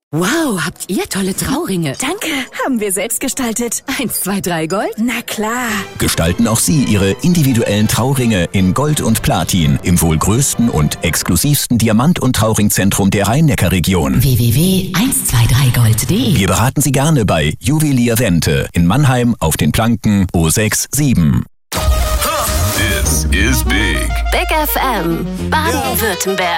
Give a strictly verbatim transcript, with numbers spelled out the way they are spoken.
Wow, habt ihr tolle Trauringe. Danke, haben wir selbst gestaltet. Eins, zwei, drei Gold? Na klar. Gestalten auch Sie Ihre individuellen Trauringe in Gold und Platin im wohl größten und exklusivsten Diamant- und Trauringzentrum der Rhein-Neckar-Region. w w w punkt eins zwei drei gold punkt de. Wir beraten Sie gerne bei Juwelier Wente in Mannheim auf den Planken O sechs sieben. This is big. Big F M, Baden-Württemberg.